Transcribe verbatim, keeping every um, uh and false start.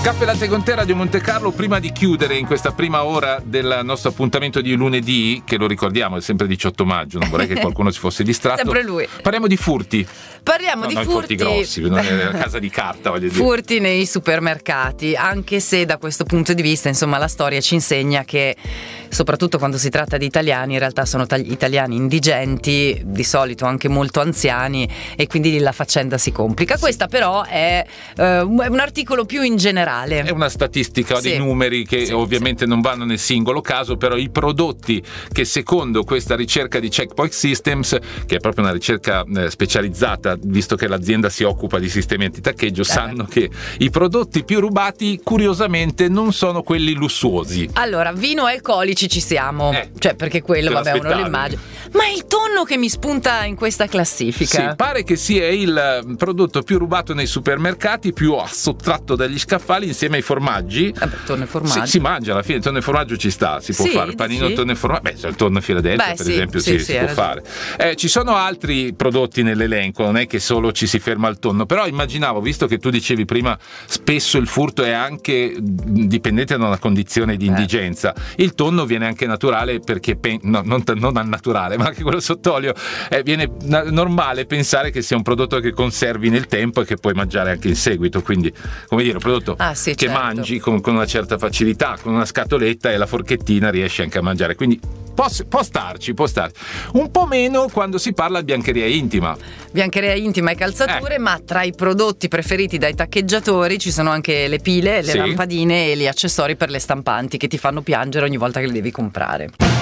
Caffè Latte con te, Radio Monte Carlo. Prima di chiudere in questa prima ora del nostro appuntamento di lunedì, che lo ricordiamo è sempre diciotto maggio, non vorrei che qualcuno si fosse distratto. Sempre lui. Parliamo di furti. Parliamo no, di no, furti. furti grossi, non è una casa di carta, voglio dire. Furti nei supermercati, anche se da questo punto di vista, insomma, la storia ci insegna che soprattutto quando si tratta di italiani, in realtà sono tagli- italiani indigenti, di solito anche molto anziani, e quindi lì la faccenda si complica. Questa però è eh, un articolo più in generale. È una statistica, sì. dei numeri che sì, ovviamente sì. non vanno nel singolo caso, però i prodotti che secondo questa ricerca di Checkpoint Systems, che è proprio una ricerca eh, specializzata, visto che l'azienda si occupa di sistemi antitaccheggio, eh. sanno che i prodotti più rubati curiosamente non sono quelli lussuosi. Allora, vino e alcolici ci siamo, eh, cioè perché quello, vabbè, uno lo immagina. Ma è il tonno che mi spunta in questa classifica. Sì, pare che sia il prodotto più rubato nei supermercati, più sottratto dagli scaffali insieme ai formaggi. Vabbè, tonno e formaggio. Si, si mangia alla fine, il tonno e formaggio ci sta, si può sì, fare. Il panino sì. tonno e formaggio, beh, il tonno Filadelfia Beh, per sì, esempio sì, si, sì, si può fare. Eh, ci sono altri prodotti nell'elenco, non è che solo ci si ferma al tonno, però immaginavo, visto che tu dicevi prima spesso il furto è anche dipendente da una condizione di indigenza, eh. il tonno viene anche naturale perché pen- no, non, non al naturale, ma anche quello sott'olio, eh, viene na- normale pensare che sia un prodotto che conservi nel tempo e che puoi mangiare anche in seguito, quindi come dire un prodotto ah, sì, che certo. mangi Con, con una certa facilità, con una scatoletta e la forchettina riesci anche a mangiare, quindi può, può starci, può starci un po' meno quando si parla di biancheria intima biancheria intima e calzature, eh. ma tra i prodotti preferiti dai taccheggiatori ci sono anche le pile, le sì. lampadine e gli accessori per le stampanti che ti fanno piangere ogni volta che li devi comprare.